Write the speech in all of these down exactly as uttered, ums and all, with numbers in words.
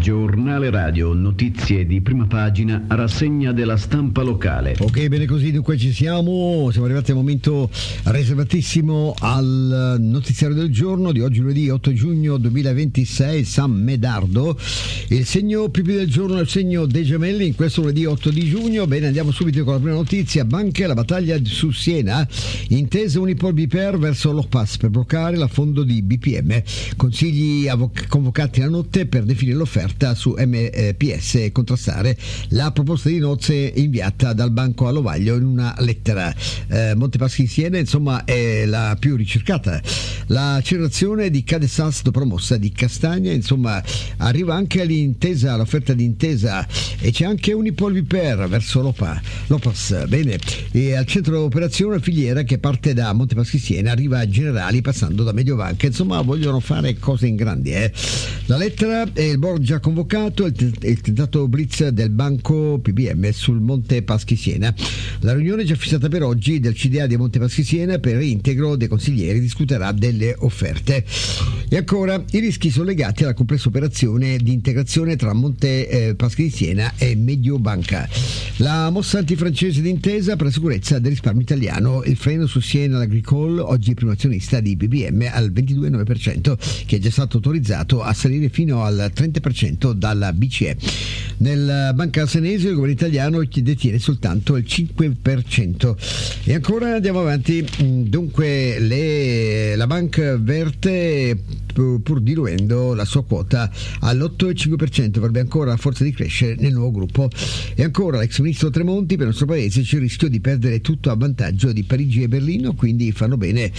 Giornale radio, notizie di prima pagina, rassegna della stampa locale. Ok, bene così, dunque ci siamo, siamo arrivati al momento riservatissimo al notiziario del giorno di oggi, lunedì otto giugno duemilaventisei, San Medardo. Il segno più più del giorno è il segno dei gemelli in questo lunedì otto di giugno. Bene, andiamo subito con la prima notizia. Banche, la battaglia su Siena, intesa Unipol B P R verso l'Orpas per bloccare l'affondo di B P M, consigli avoc- convocati la notte per definire l'offerta su M P S e contrastare la proposta di nozze inviata dal Banco Allovaglio in una lettera. eh, Montepaschi Siena insomma è la più ricercata. L'accelerazione di Cadesas dopo la mossa di Castagna, insomma arriva anche all'intesa, l'offerta di intesa, e c'è anche Unipol B P R verso l'Opa, l'Opas. Bene, e al centro operazione filiera che parte da Montepaschi Siena arriva a Generali passando da Mediobanca, insomma vogliono fare cose in grandi. eh. La lettera e il board già convocato, il, t- il tentato blitz del Banco P B M sul Monte Paschi Siena. La riunione già fissata per oggi del C D A di Monte Paschi Siena per reintegro dei consiglieri discuterà delle offerte. E ancora i rischi sono legati alla complessa operazione di integrazione tra Monte eh, Paschi Siena e Mediobanca. La mossa antifrancese d'intesa per la sicurezza del risparmio italiano, il freno su Siena Agricole, oggi primo azionista di B B M al ventidue virgola nove per cento, che è già stato autorizzato a salire fino al trenta per cento dalla B C E. Nel Banca Senese il governo italiano detiene soltanto il cinque per cento. E ancora andiamo avanti. Dunque le, la Banca verte, pur diluendo la sua quota all'otto virgola cinque per cento, avrebbe ancora la forza di crescere nel nuovo gruppo. E ancora l'ex ministro Tremonti: per il nostro paese c'è il rischio di perdere tutto a vantaggio di Parigi e Berlino, quindi fanno bene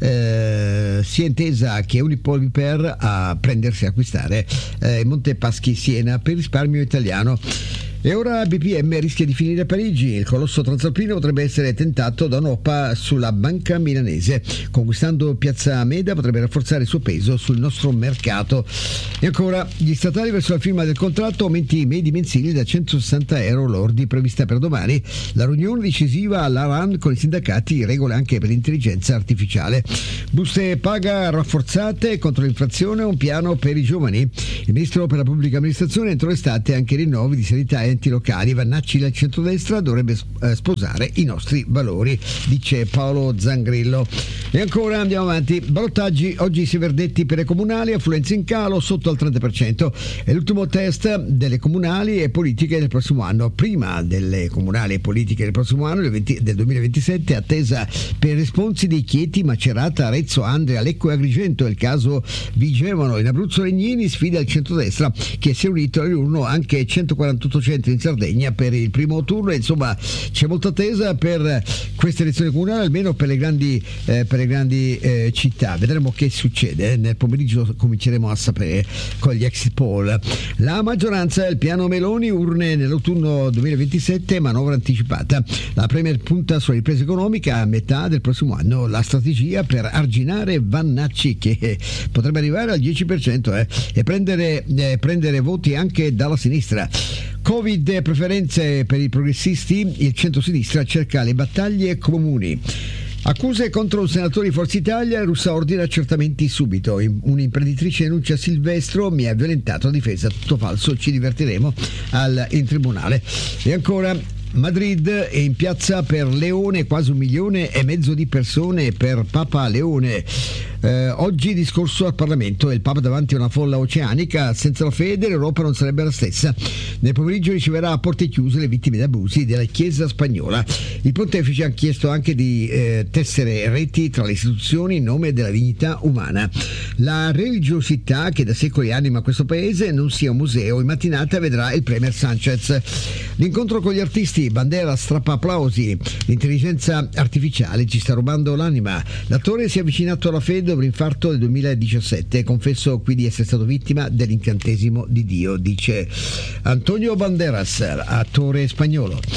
eh, sia Intesa che Unipol B P R a prendersi a acquistare eh, Monte Paschi Siena per risparmio italiano. E ora B P M rischia di finire a Parigi. Il colosso transalpino potrebbe essere tentato da un'Opa sulla banca milanese. Conquistando Piazza Meda potrebbe rafforzare il suo peso sul nostro mercato. E ancora gli statali verso la firma del contratto, aumenti medi mensili da centosessanta euro lordi prevista per domani. La riunione decisiva all'A R A N con i sindacati, regole anche per l'intelligenza artificiale. Buste paga rafforzate contro l'inflazione, un piano per i giovani. Il ministro per la pubblica amministrazione entro l'estate anche rinnovi di sanità e enti locali. Vannacci del centrodestra dovrebbe sposare i nostri valori, dice Paolo Zangrillo. E ancora andiamo avanti. Ballottaggi, oggi si verdetti per le comunali, affluenza in calo sotto al trenta per cento. È l'ultimo test delle comunali e politiche del prossimo anno. Prima delle comunali e politiche del prossimo anno, del duemilaventisette, attesa per responsi di Chieti, Macerata, Arezzo, Andria, Lecco e Agrigento. Il caso Vigevano. In Abruzzo Legnini sfida il centrodestra, che si è unito all'urno anche centoquarantotto centri in Sardegna per il primo turno. Insomma c'è molta attesa per queste elezioni comunali, almeno per le grandi, eh, per le grandi eh, città. Vedremo che succede. Nel pomeriggio cominceremo a sapere con gli exit poll. La maggioranza, il piano Meloni, urne nell'autunno duemilaventisette, manovra anticipata. La Premier punta sulla ripresa economica a metà del prossimo anno. La strategia per arginare Vannacci, che potrebbe arrivare al dieci per cento eh, e prendere, eh, prendere voti anche dalla sinistra. Covid e preferenze per i progressisti, il centro-sinistra cerca le battaglie comuni. Accuse contro un senatore di Forza Italia, Russa ordina accertamenti subito. Un'imprenditrice denuncia Silvestro: mi ha violentato la difesa, tutto falso, ci divertiremo al, in tribunale. E ancora Madrid è in piazza per Leone, quasi un milione e mezzo di persone per Papa Leone. Eh, oggi discorso al Parlamento e il Papa davanti a una folla oceanica. Senza la fede l'Europa non sarebbe la stessa. Nel pomeriggio riceverà a porte chiuse le vittime di abusi della Chiesa spagnola. Il pontefice ha chiesto anche di eh, tessere reti tra le istituzioni in nome della dignità umana. La religiosità che da secoli anima questo paese non sia un museo. In mattinata vedrà il premier Sanchez. L'incontro con gli artisti, Bandera strappa applausi. L'intelligenza artificiale ci sta rubando l'anima. L'attore si è avvicinato alla fede dopo l'infarto del duemiladiciassette. Confesso qui di essere stato vittima dell'incantesimo di Dio, dice Antonio Banderas, attore spagnolo.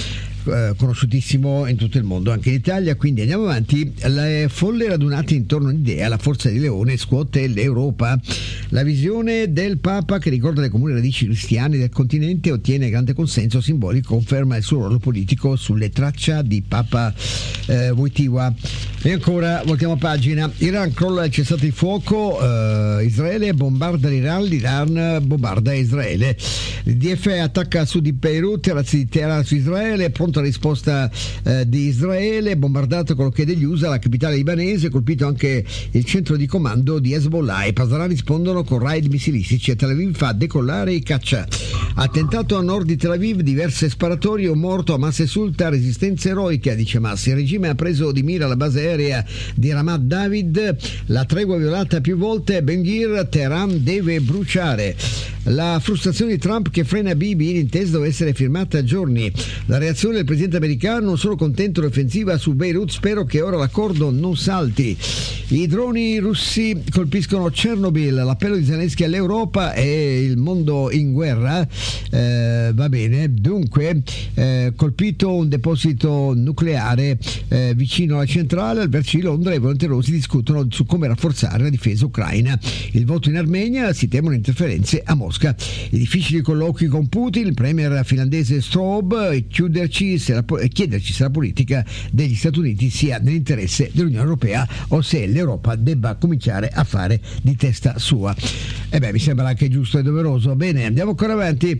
eh, conosciutissimo in tutto il mondo, anche in Italia. Quindi andiamo avanti. Le folle radunate intorno all'idea, la forza di leone scuote l'Europa. La visione del Papa, che ricorda le comuni radici cristiane del continente, ottiene grande consenso simbolico, conferma il suo ruolo politico sulle traccia di Papa eh, Wojtyła. E ancora voltiamo pagina. Iran crolla il cessate il fuoco, eh, Israele bombarda l'Iran, l'Iran bombarda Israele. Il D F attacca a sud di Beirut, razzi di Teheran su Israele, pronta risposta eh, di Israele, bombardato con l'ok degli U S A la capitale libanese, colpito anche il centro di comando di Hezbollah. I Pasdaran rispondono con raid missilistici e Tel Aviv fa decollare i caccia. Attentato a nord di Tel Aviv, diverse sparatorie, un morto, Hamas esulta, resistenza eroica, dice Hamas. Il regime ha preso di mira la base aerea di Ramat David, la tregua violata più volte, Ben Gvir, Teheran deve bruciare. La frustrazione di Trump che frena Bibi, l'intesa deve essere firmata a giorni. La reazione del presidente americano: non sono contento dell'offensiva su Beirut, spero che ora l'accordo non salti. I droni russi colpiscono Chernobyl, l'appello di Zelensky all'Europa e il mondo in guerra. Eh, va bene, dunque eh, colpito un deposito nucleare eh, vicino alla centrale. Al vertice di Londra i volenterosi discutono su come rafforzare la difesa ucraina. Il voto in Armenia, si temono interferenze a Mosca. I difficili colloqui con Putin, il premier finlandese Strobe, e chiuderci se la, chiederci se la politica degli Stati Uniti sia nell'interesse dell'Unione Europea o se l'Europa debba cominciare a fare di testa sua. E beh, mi sembra anche giusto e doveroso. Bene, andiamo ancora avanti.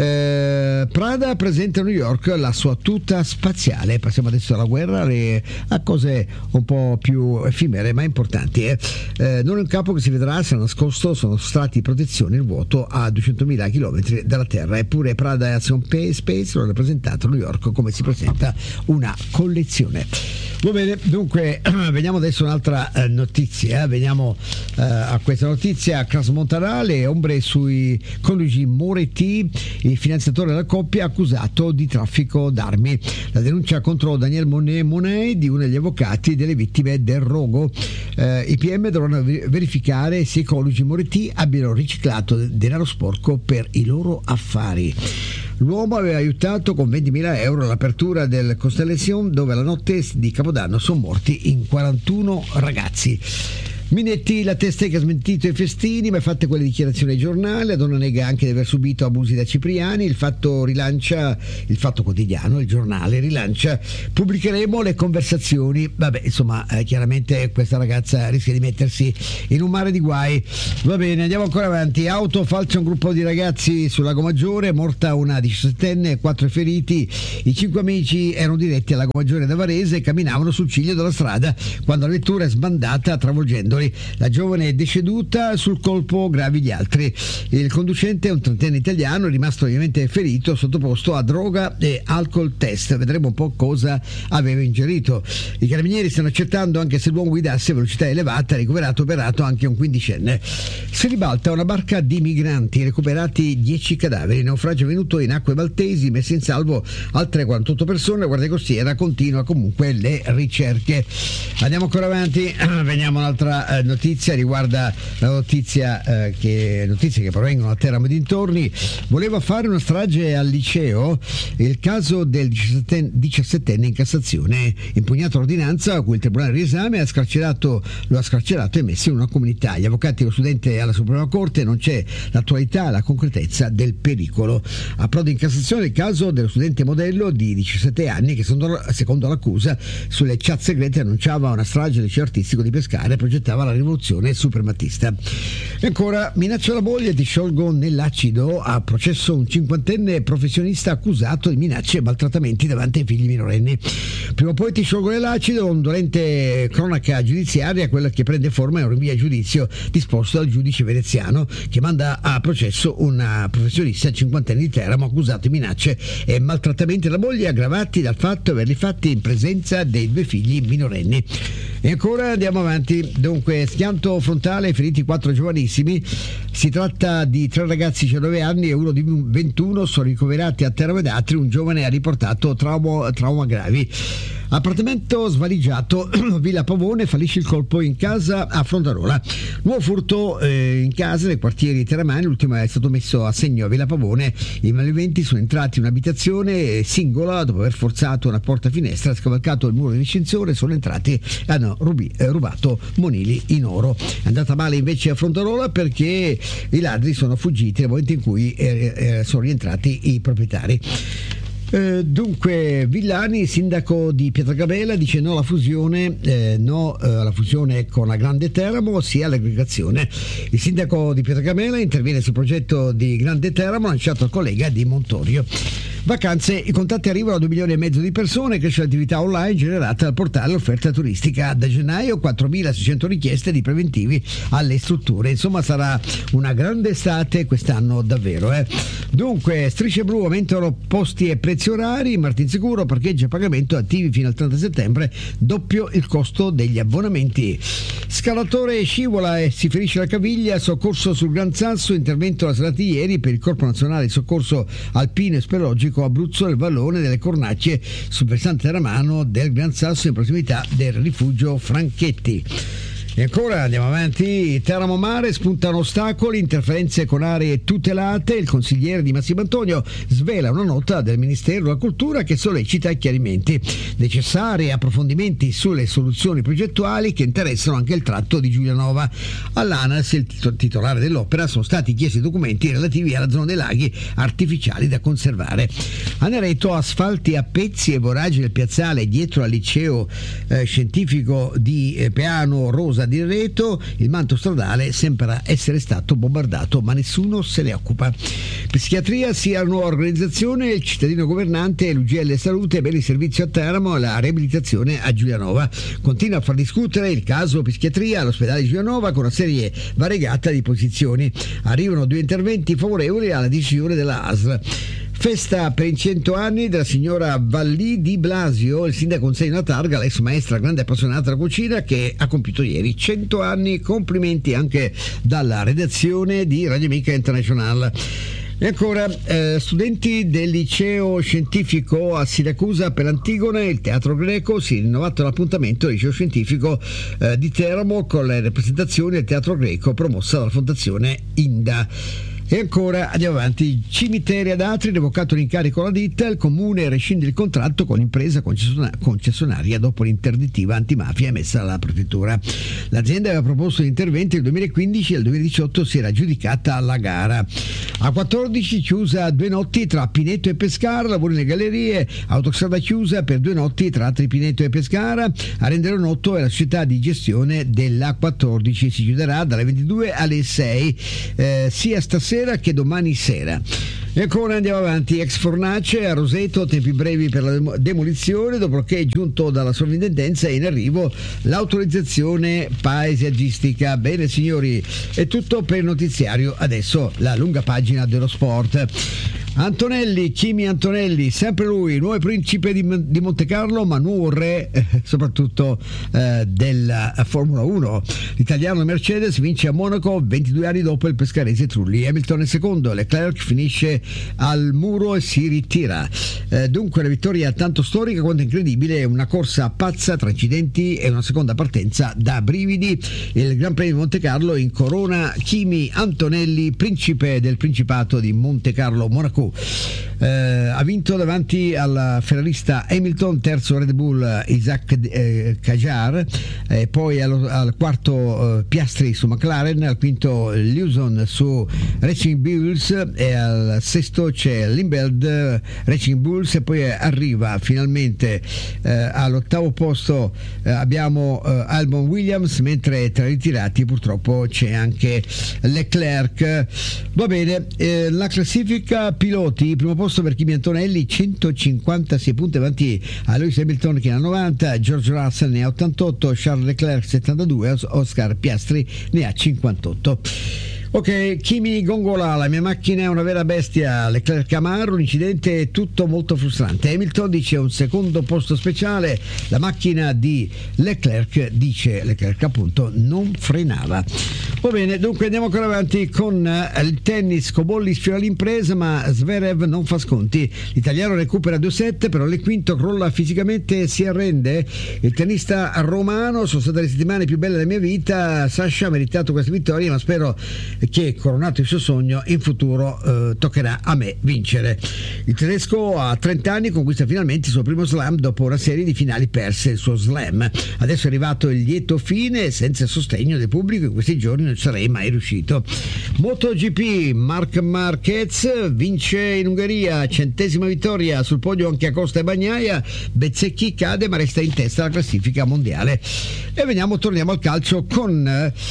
Eh, Prada presenta a New York la sua tuta spaziale. Passiamo adesso alla guerra, le, a cose un po' più effimere ma importanti. Eh. Eh, non è un capo che si vedrà se nascosto sono strati di protezione il vuoto a duecentomila chilometri dalla Terra. Eppure Prada e Action Space lo hanno presentato a New York come si presenta una collezione. Va bene, dunque veniamo adesso a un'altra eh, notizia, veniamo eh, a questa notizia. Crans-Montana, le ombre sui coniugi Moretti, il finanziatore della coppia accusato di traffico d'armi. La denuncia contro Daniel Monet, Monet di uno degli avvocati delle vittime del rogo. Eh, I P M dovranno verificare se i coniugi Moretti abbiano riciclato denaro sporco per i loro affari. L'uomo aveva aiutato con ventimila euro all'apertura del Constellation, dove la notte di Capodanno sono morti in quarantuno ragazzi. Minetti, la testa che ha smentito i festini, ma fatte quelle dichiarazioni ai giornali. La donna nega anche di aver subito abusi da Cipriani. Il fatto rilancia, il Fatto Quotidiano, il giornale rilancia: pubblicheremo le conversazioni. Vabbè, insomma, eh, chiaramente questa ragazza rischia di mettersi in un mare di guai. Va bene, andiamo ancora avanti. Auto falcia un gruppo di ragazzi sul Lago Maggiore, morta una diciassettenne e quattro feriti. I cinque amici erano diretti al Lago Maggiore da Varese e camminavano sul ciglio della strada quando la vettura è sbandata travolgendo. La giovane è deceduta, sul colpo gravi gli altri. Il conducente, un trentenne italiano, è rimasto ovviamente ferito, sottoposto a droga e alcol test. Vedremo un po' cosa aveva ingerito. I carabinieri stanno accertando anche se l'uomo guidasse a velocità elevata, ricoverato operato anche un quindicenne. Si ribalta una barca di migranti, recuperati dieci cadaveri. Naufragio avvenuto in acque maltesi, messe in salvo altre quarantotto persone. La Guardia Costiera continua comunque le ricerche. Andiamo ancora avanti, veniamo un'altra notizia, riguarda la notizia eh, che notizie che provengono da Teramo e dintorni. Voleva fare una strage al liceo, il caso del diciassettenne in Cassazione, impugnato l'ordinanza a cui il tribunale di riesame ha scarcerato, lo ha scarcerato e messo in una comunità. Gli avvocati dello studente alla Suprema Corte: non c'è l'attualità e la concretezza del pericolo. Approda in Cassazione il caso dello studente modello di diciassette anni che secondo, secondo l'accusa sulle chat segrete annunciava una strage al liceo artistico di Pescara e progettava la rivoluzione suprematista. E ancora, minaccia alla moglie, ti sciolgo nell'acido. A processo un cinquantenne professionista accusato di minacce e maltrattamenti davanti ai figli minorenni. Prima o poi ti sciolgo nell'acido, un dolente cronaca giudiziaria, quella che prende forma in un rinvio a giudizio disposto dal giudice veneziano che manda a processo una professionista cinquantenne di Teramo accusato di minacce e maltrattamenti alla moglie aggravati dal fatto di averli fatti in presenza dei due figli minorenni. E ancora andiamo avanti. Dunque, schianto frontale, feriti quattro giovanissimi. Si tratta di tre ragazzi di diciannove anni e uno di ventuno, sono ricoverati a Teramo ed Atri. Un giovane ha riportato trauma, trauma gravi. Appartamento svaligiato, Villa Pavone, fallisce il colpo in casa a Frontarola. Nuovo furto eh, in casa nei quartieri Teramani, l'ultimo è stato messo a segno a Villa Pavone. I malviventi sono entrati in un'abitazione singola dopo aver forzato una porta finestra, scavalcato il muro di distinzione, sono entrati e hanno rubi, eh, rubato monili in oro. È andata male invece a Frontarola perché i ladri sono fuggiti nel momento in cui eh, eh, sono rientrati i proprietari. Eh, dunque Villani, sindaco di Pietragabella, dice no alla fusione, eh, no eh, alla fusione con la Grande Teramo, sì all'aggregazione. Il sindaco di Pietragabella interviene sul progetto di Grande Teramo lanciato al collega di Montorio. Vacanze, i contatti arrivano a due milioni e mezzo di persone, cresce l'attività online generata dal portale offerta turistica. Da gennaio quattromilaseicento richieste di preventivi alle strutture. Insomma sarà una grande estate quest'anno davvero. Eh. Dunque, Strisce Blu aumentano posti e prezzi orari, Martinsicuro parcheggi a pagamento attivi fino al trenta settembre, doppio il costo degli abbonamenti. Scalatore scivola e si ferisce la caviglia, soccorso sul Gran Sasso, intervento la serata di ieri per il Corpo Nazionale di Soccorso Alpino e Speleologico Abruzzo del vallone delle Cornacce sul versante teramano del Gran Sasso in prossimità del rifugio Franchetti. E ancora andiamo avanti. Teramo Mare, spuntano ostacoli, interferenze con aree tutelate. Il consigliere di Massimo Antonio svela una nota del Ministero della Cultura che sollecita chiarimenti necessari, approfondimenti sulle soluzioni progettuali che interessano anche il tratto di Giulianova. All'ANAS, il titolare dell'opera, sono stati chiesti documenti relativi alla zona dei laghi artificiali da conservare. A Nereto, asfalti a pezzi e voraggi del piazzale dietro al liceo eh, scientifico di eh, Peano Rosa di Reto. Il manto stradale sembra essere stato bombardato ma nessuno se ne occupa. Psichiatria, sia la nuova organizzazione, il cittadino governante, l'U G L Salute, bene il servizio a Teramo e la riabilitazione a Giulianova. Continua a far discutere il caso psichiatria all'ospedale di Giulianova con una serie variegata di posizioni. Arrivano due interventi favorevoli alla decisione della A S L. Festa per i cento anni della signora Vallì di Blasio, il sindaco consegna una targa, l'ex maestra grande appassionata della cucina che ha compiuto ieri cento anni. Complimenti anche dalla redazione di Radio Amica International. E ancora, eh, studenti del liceo scientifico a Siracusa per Antigone, il teatro greco, si è rinnovato l'appuntamento del liceo scientifico eh, di Teramo con le rappresentazioni del teatro greco promossa dalla fondazione Inda. E ancora andiamo avanti. Cimiteri ad Atri, revocato l'incarico alla ditta, il comune rescinde il contratto con l'impresa concessionaria dopo l'interdittiva antimafia emessa dalla prefettura. L'azienda aveva proposto gli interventi nel duemilaquindici e nel duemiladiciotto si era aggiudicata la gara. A quattordici chiusa due notti tra Pineto e Pescara, lavori nelle gallerie, autostrada chiusa per due notti tra Atri, Pineto e Pescara. A rendere noto è la società di gestione della quattordici, si chiuderà dalle ventidue alle sei eh, sia stasera che domani sera. E ancora andiamo avanti. Ex fornace a Roseto, tempi brevi per la demolizione dopo che è giunto dalla sovrintendenza e in arrivo l'autorizzazione paesaggistica. Bene signori, è tutto per il notiziario, adesso la lunga pagina dello sport. Antonelli, Kimi Antonelli, sempre lui, nuovo principe di, di Monte Carlo, ma nuovo re eh, soprattutto eh, della Formula uno. L'italiano Mercedes vince a Monaco ventidue anni dopo il pescarese Trulli. Hamilton è secondo, Leclerc finisce al muro e si ritira. Eh, dunque la vittoria tanto storica quanto incredibile, una corsa pazza tra incidenti e una seconda partenza da brividi. Il Gran Premio di Monte Carlo in corona Kimi Antonelli, principe del Principato di Monte Carlo Monaco. Eh, ha vinto davanti al ferrarista Hamilton, terzo Red Bull Isaac eh, Kajar, eh, poi al, al quarto eh, Piastri su McLaren, al quinto Lawson su Racing Bulls e al sesto c'è Limbeld eh, Racing Bulls e poi arriva finalmente eh, all'ottavo posto eh, abbiamo eh, Albon Williams, mentre tra i ritirati purtroppo c'è anche Leclerc. Va bene, eh, la classifica piloti, primo posto per Kimi Antonelli, centocinquantasei punti avanti a Lewis Hamilton che ne ha novanta, George Russell ne ha ottantotto, Charles Leclerc settantadue, Oscar Piastri ne ha cinquantotto. Ok, Kimi Gongola, la mia macchina è una vera bestia. Leclerc Camaro, un incidente tutto molto frustrante. Hamilton dice un secondo posto speciale, la macchina di Leclerc, dice Leclerc appunto, non frenava. Va bene, dunque andiamo ancora avanti con uh, il tennis. Cobolli sfiora l'impresa ma Zverev non fa sconti, l'italiano recupera due set, però il quinto crolla fisicamente e si arrende. Il tennista romano: sono state le settimane più belle della mia vita, Sasha ha meritato questa vittoria ma spero che, coronato il suo sogno, in futuro eh, toccherà a me vincere. Il tedesco a trenta anni conquista finalmente il suo primo slam dopo una serie di finali perse. Il suo slam adesso è arrivato il lieto fine, senza il sostegno del pubblico in questi giorni non ci sarei mai riuscito. MotoGP, Marc Marquez vince in Ungheria, centesima vittoria, sul podio anche Acosta e Bagnaia. Bezzecchi cade ma resta in testa alla classifica mondiale. E veniamo, torniamo al calcio con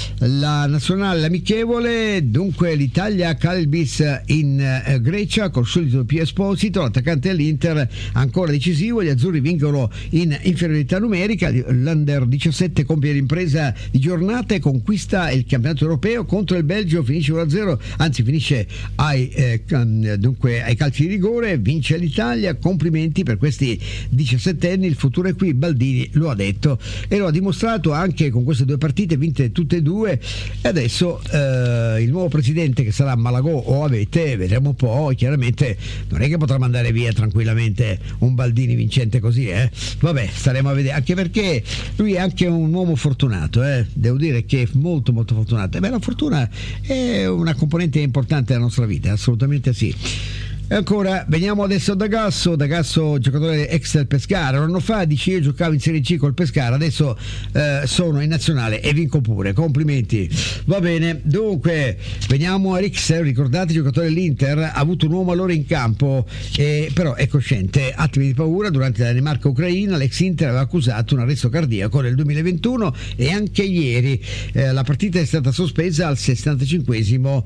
la nazionale amichevole. Dunque l'Italia Calbis in eh, Grecia col solito Pio Esposito, l'attaccante dell'Inter ancora decisivo. Gli azzurri vincono in inferiorità numerica, l'Under diciassette compie l'impresa di giornata e conquista il campionato europeo contro il Belgio, finisce uno a zero, anzi finisce ai, eh, dunque, ai calci di rigore, vince l'Italia. Complimenti per questi diciassettenni, il futuro è qui, Baldini lo ha detto e lo ha dimostrato anche con queste due partite vinte tutte e due. E adesso eh, il nuovo presidente, che sarà Malagò o Avete, vedremo un po', chiaramente non è che potrà mandare via tranquillamente un Baldini vincente così, eh. Vabbè, staremo a vedere, anche perché lui è anche un uomo fortunato, eh. Devo dire che è molto molto fortunato. E beh, la fortuna è una componente importante della nostra vita, assolutamente sì. E ancora, veniamo adesso da Gasso, da Gasso giocatore ex del Pescara. Un anno fa dice: io giocavo in Serie C col Pescara, adesso eh, sono in nazionale e vinco pure, complimenti. Va bene, dunque veniamo a Rix, ricordate, giocatore dell'Inter, ha avuto un uomo allora in campo, eh, però è cosciente, attimi di paura. Durante la Danimarca-Ucraina l'ex Inter aveva accusato un arresto cardiaco nel duemilaventuno e anche ieri eh, la partita è stata sospesa al sessantacinquesimo,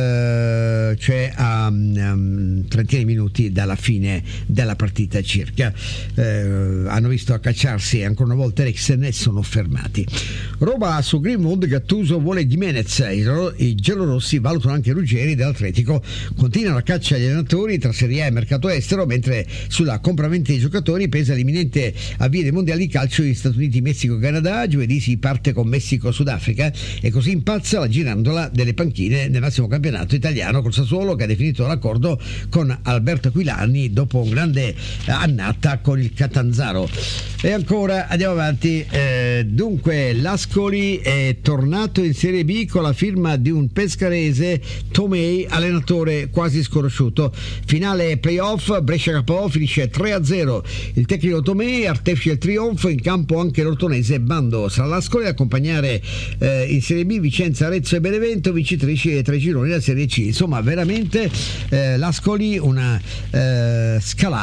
eh, cioè a um, trentina di minuti dalla fine della partita circa. Eh, hanno visto accacciarsi ancora una volta Rex e ne sono fermati. Roba su Greenwood, Gattuso vuole Gimenez, i, i giallorossi valutano anche Ruggeri dell'Atletico. Continua la caccia agli allenatori tra Serie A e mercato estero, mentre sulla compravendita dei giocatori pesa l'imminente avvio dei mondiali di calcio in Stati Uniti, Messico e Canada. Giovedì si parte con Messico Sudafrica e così impazza la girandola delle panchine nel massimo campionato italiano, col Sassuolo che ha definito l'accordo con Alberto Aquilani dopo un grande annata con il Catanzaro. E ancora andiamo avanti. Eh, dunque l'Ascoli è tornato in Serie B con la firma di un pescarese, Tomei, allenatore quasi sconosciuto. Finale playoff, Brescia Capò, finisce tre a zero. Il tecnico Tomei artefice il trionfo, in campo anche l'ortonese Bando. Sarà l'Ascoli ad accompagnare eh, in Serie B Vicenza, Arezzo e Benevento, vincitrici e tre gironi della Serie C. Insomma, veramente eh, l'Ascoli una eh,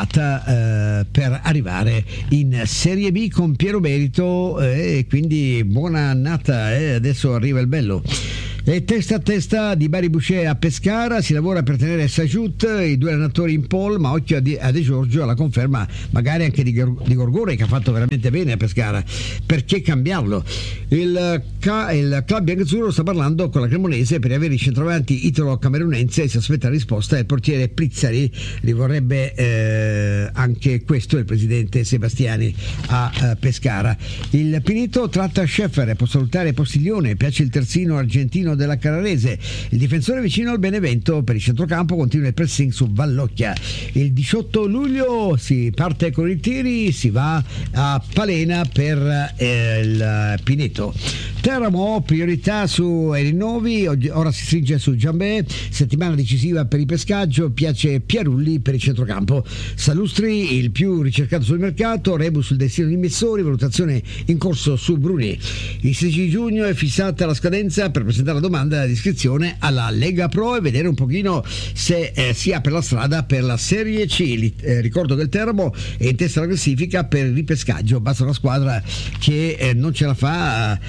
scalata eh, per arrivare in Serie B con pieno merito, e eh, quindi buona annata, eh, adesso arriva il bello. E testa a testa di Bari Boucher a Pescara, si lavora per tenere Sajut, i due allenatori in pole, ma occhio a De, a De Giorgio alla conferma magari anche di, di Gorgore, che ha fatto veramente bene a Pescara. Perché cambiarlo? Il, il club biancazzurro sta parlando con la Cremonese per avere i centravanti italo-camerunense e si aspetta la risposta del portiere Prizzari. Li vorrebbe eh, anche questo il presidente Sebastiani a eh, Pescara. Il Pineto tratta Scheffer, può salutare Postiglione, piace il terzino argentino della Carrarese. Il difensore vicino al Benevento, per il centrocampo continua il pressing su Vallocchia. Il diciotto luglio si parte con i tiri, si va a Palena per eh, il Pineto. Teramo, priorità su rinnovi, ora si stringe su Giambè, settimana decisiva per il pescaggio, piace Piarulli per il centrocampo. Salustri, il più ricercato sul mercato, rebus sul destino di Messori, valutazione in corso su Bruni. Il sedici giugno è fissata la scadenza per presentare la domanda di iscrizione alla Lega Pro e vedere un pochino se eh, si apre la strada per la Serie C. Eh, ricordo che il Teramo è in testa alla classifica per il ripescaggio, basta una squadra che eh, non ce la fa ad affrontare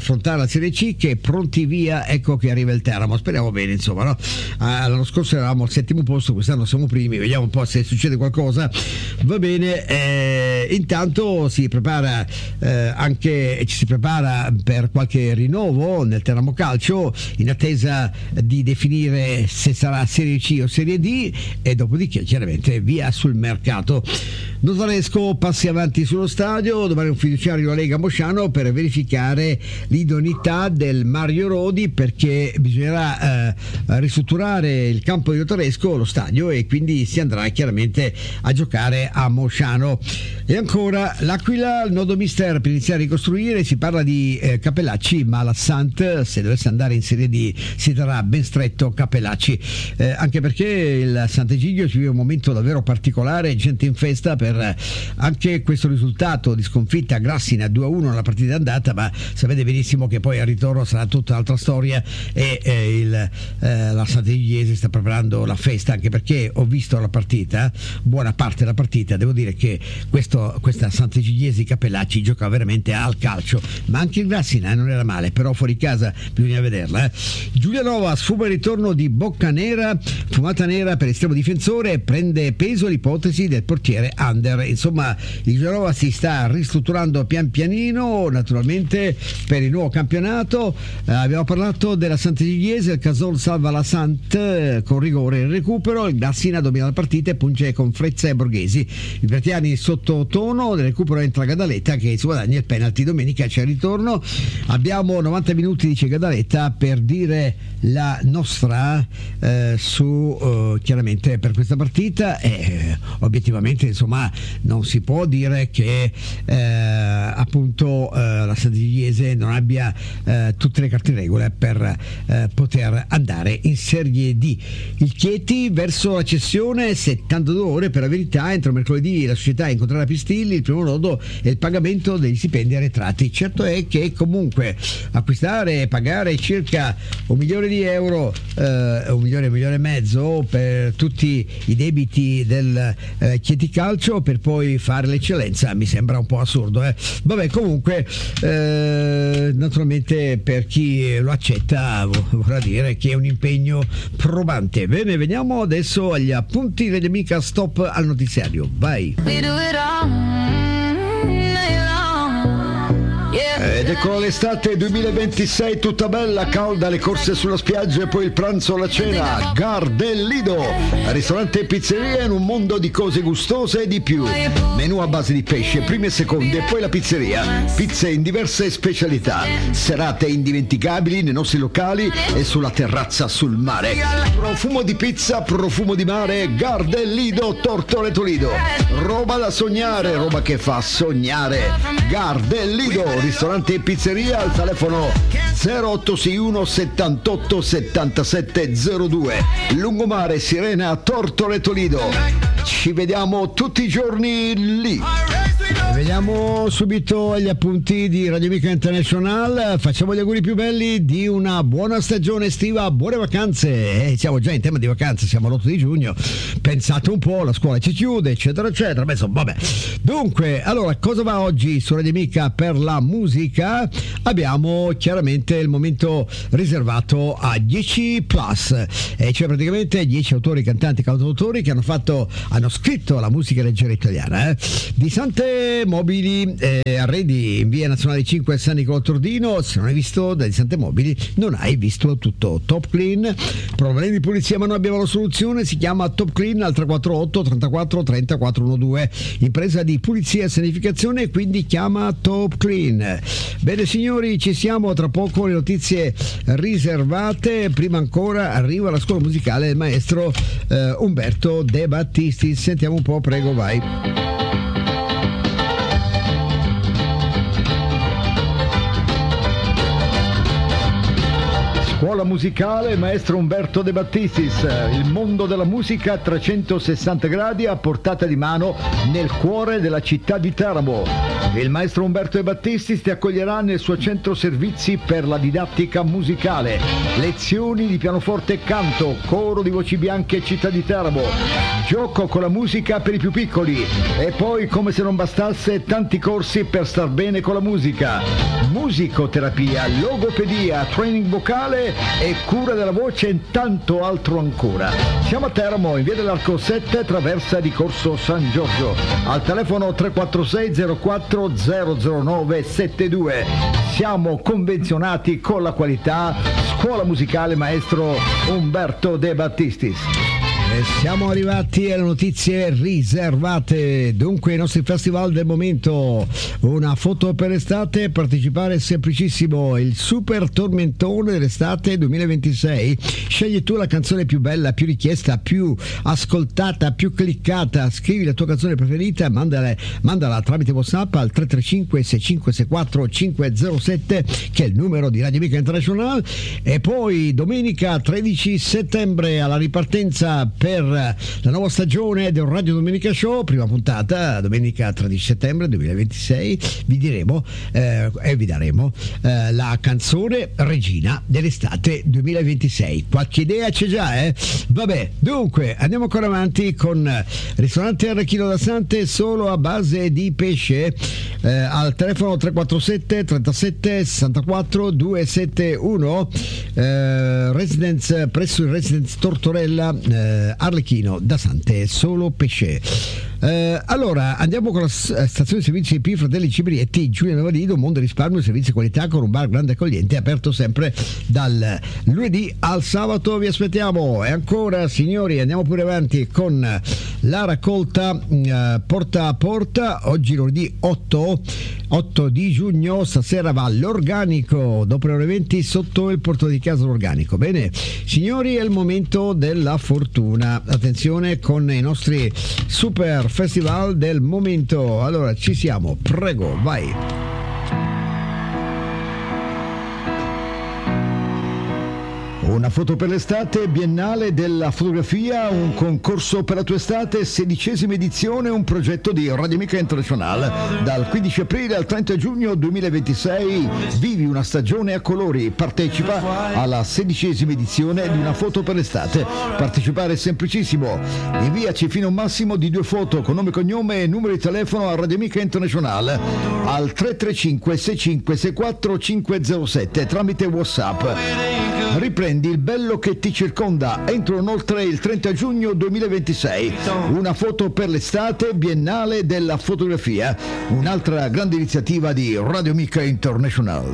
affrontare la Serie C, che pronti via, ecco che arriva il Teramo, speriamo bene, insomma, no? Ah, l'anno scorso eravamo al settimo posto, quest'anno siamo primi, vediamo un po' se succede qualcosa. Va bene, eh, intanto si prepara eh, anche ci si prepara per qualche rinnovo nel Teramo Calcio, in attesa di definire se sarà Serie C o Serie D, e dopodiché chiaramente via sul mercato. Notaresco passi avanti sullo stadio, domani un fiduciario della Lega Mosciano per verificare l'idoneità del Mario Rodi, perché bisognerà eh, ristrutturare il campo di Notaresco, lo stadio, e quindi si andrà chiaramente a giocare a Mosciano. E ancora l'Aquila, il nodo mister per iniziare a ricostruire, si parla di eh, Capellacci, ma la Sant, se dovesse andare in Serie D, si darà ben stretto Capellacci, eh, anche perché il Sant'Egidio ci vive un momento davvero particolare, gente in festa per anche questo risultato di sconfitta a Grassina due a uno nella partita d'andata, ma sapete benissimo che poi al ritorno sarà tutta un'altra storia, e eh, il, eh, la Sant'Egidiese sta preparando la festa, anche perché ho visto la partita, buona parte della partita, devo dire che questo, questa Sant'Egidiese Capellacci gioca veramente al calcio, ma anche il Grassina eh, non era male, però fuori casa bisogna vederla. eh. Giulianova sfuma il ritorno di Boccanera, fumata nera per estremo difensore, prende peso l'ipotesi del portiere Under. Insomma, il Giulianova si sta ristrutturando pian pianino, naturalmente per il nuovo campionato. Eh, abbiamo parlato della Sant'Egidiese, il Casol salva la Sant eh, con rigore in recupero, il Grassina domina la partita e punge con Frezza e Borghesi. I Bertiani sottotono, nel recupero entra Gadaletta che si guadagna il penalty, domenica c'è il ritorno. Abbiamo novanta minuti, dice Gadaletta, per dire la nostra eh, su eh, chiaramente per questa partita, e eh, obiettivamente insomma non si può dire che eh, appunto eh, la Sant'Egidiese non abbia eh, tutte le carte in regola per eh, poter andare in Serie D. Il Chieti verso la cessione, settantadue ore per la verità, entro mercoledì la società incontrerà Pistilli, il primo nodo è il pagamento degli stipendi arretrati. Certo è che comunque acquistare e pagare circa un milione di euro, eh, un milione, un milione e mezzo per tutti i debiti del eh, Chieti Calcio, per poi fare l'eccellenza, mi sembra un po' assurdo. Eh. Vabbè, comunque eh, naturalmente per chi lo accetta vorrà dire che è un impegno probante. Bene, veniamo adesso agli appunti degli Amica, stop al notiziario, vai. Ed ecco l'estate duemilaventisei tutta bella, calda, le corse sulla spiaggia e poi il pranzo o la cena. Gar del Lido, ristorante e pizzeria in un mondo di cose gustose e di più. Menù a base di pesce, primi e secondi, e poi la pizzeria. Pizze in diverse specialità. Serate indimenticabili nei nostri locali e sulla terrazza sul mare. Profumo di pizza, profumo di mare. Gar del Lido, Tortore Toledo. Roba da sognare, roba che fa sognare. Gar del Lido, ristorante e pizzeria, al telefono zero otto sei uno settantotto settantasette zero due, Lungomare, Sirena, Tortore Toledo. Ci vediamo tutti i giorni lì. E vediamo subito gli appunti di Radio Amica International. Facciamo gli auguri più belli di una buona stagione estiva, buone vacanze. Eh, siamo già in tema di vacanze, siamo all'otto di giugno. Pensate un po', la scuola ci chiude, eccetera, eccetera. Beh, insomma, vabbè. Dunque, allora, cosa va oggi su Radio Amica per la musica? Abbiamo chiaramente il momento riservato a dieci plus, e cioè praticamente dieci autori, cantanti, cantautori che hanno fatto, hanno scritto la musica leggera italiana. Eh. Di Sante Mobili, eh, arredi in via Nazionale cinque San Nicolò Tordino. Se non hai visto da Di Sante Mobili non hai visto tutto. Top Clean, problemi di pulizia ma noi abbiamo la soluzione, si chiama Top Clean al tre quattro otto trentaquattro trenta quattrocentododici, impresa di pulizia e sanificazione, quindi chiama Top Clean. Bene signori, ci siamo, tra poco le notizie riservate, prima ancora arriva la scuola musicale del maestro eh, Umberto De Battisti. Sentiamo un po', prego, vai. Scuola musicale Maestro Umberto De Battistis, il mondo della musica a trecentosessanta gradi a portata di mano nel cuore della città di Teramo. Il Maestro Umberto De Battistis ti accoglierà nel suo centro servizi per la didattica musicale, lezioni di pianoforte e canto, coro di voci bianche e città di Teramo, gioco con la musica per i più piccoli e poi, come se non bastasse, tanti corsi per star bene con la musica, musicoterapia, logopedia, training vocale e cura della voce e tanto altro ancora. Siamo a Teramo, in via dell'Arco sette, traversa di Corso San Giorgio, al telefono tre quattro sei zero quattro zero zero nove sette due. Siamo convenzionati con la qualità. Scuola musicale Maestro Umberto De Battistis. E siamo arrivati alle notizie riservate. Dunque, i nostri festival del momento. Una foto per estate, partecipare è semplicissimo. Il super tormentone dell'estate duemilaventisei. Scegli tu la canzone più bella, più richiesta, più ascoltata, più cliccata. Scrivi la tua canzone preferita, mandala, mandala tramite WhatsApp al tre tre cinque sei cinque sei quattro cinque zero sette, che è il numero di Radio Amica International. E poi domenica tredici settembre, alla ripartenza per la nuova stagione del Radio Domenica Show, prima puntata, domenica tredici settembre duemilaventisei, vi diremo eh, e vi daremo eh, la canzone regina dell'estate duemilaventisei. Qualche idea c'è già, eh? Vabbè, dunque andiamo ancora avanti con ristorante Arrechino da Sante, solo a base di pesce, eh, al telefono tre quattro sette trentasette sessantaquattro duecentosettantuno, eh, residence, presso il Residence Tortorella, eh, Arlecchino da Sante, solo pesce. Eh, allora andiamo con la stazione di servizi I P Fratelli Cibrietti, Giulia Navalido, Mondo Risparmio, servizi e qualità, con un bar grande e accogliente, aperto sempre dal lunedì al sabato. Vi aspettiamo. E ancora, signori, andiamo pure avanti con la raccolta eh, porta a porta. Oggi lunedì otto di giugno, stasera va l'organico dopo le ore venti sotto il portone di casa l'organico. Bene signori, è il momento della fortuna. Attenzione con i nostri super festival del momento. Allora ci siamo, prego, vai. Una foto per l'estate, Biennale della fotografia, un concorso per la tua estate, sedicesima edizione, un progetto di Radio Amica International. Dal quindici aprile al trenta giugno duemilaventisei vivi una stagione a colori. Partecipa alla sedicesima edizione di Una foto per l'estate. Partecipare è semplicissimo. Inviaci fino a un massimo di due foto con nome, cognome e numero di telefono a Radio Amica International al tre tre cinque sei cinque sei quattro cinque zero sette tramite WhatsApp. Riprendi il bello che ti circonda entro inoltre il trenta giugno duemilaventisei. Una foto per l'estate, Biennale della fotografia, un'altra grande iniziativa di Radio Amica International.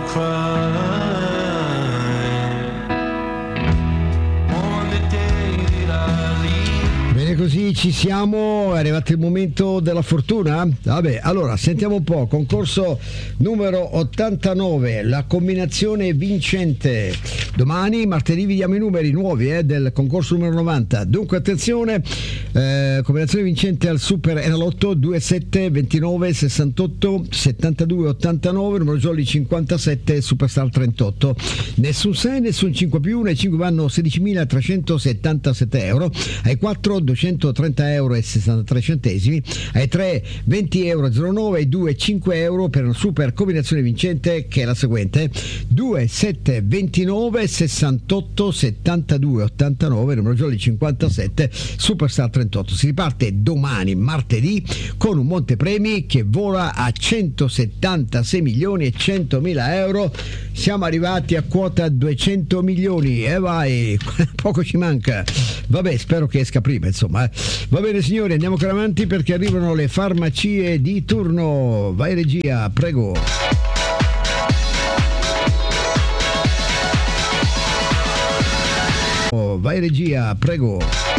Così ci siamo, è arrivato il momento della fortuna. Vabbè, allora sentiamo un po'. Concorso numero ottantanove, la combinazione vincente. Domani, martedì, vi diamo i numeri nuovi eh, del concorso numero novanta. Dunque attenzione, eh, combinazione vincente al Super Enalotto ventisette ventinove sessantotto settantadue ottantanove, numero jolly cinquantasette, Superstar trentotto. Nessun sei, nessun cinque più, nei cinque vanno sedicimilatrecentosettantasette euro, ai quattro duecentotrenta euro e sessantatré centesimi, ai tre venti euro zero nove, ai due cinque euro per una super combinazione vincente che è la seguente: due sette ventinove sessantotto settantadue ottantanove, numero jolly cinquantasette, Superstar trentotto. Si riparte domani martedì con un montepremi che vola a centosettantasei milioni e centomila euro. Siamo arrivati a quota duecento milioni e vai, poco ci manca. Vabbè, spero che esca prima, insomma. Eh. Va bene signori, andiamo ancora avanti perché arrivano le farmacie di turno. Vai regia, prego. Oh, vai regia, prego.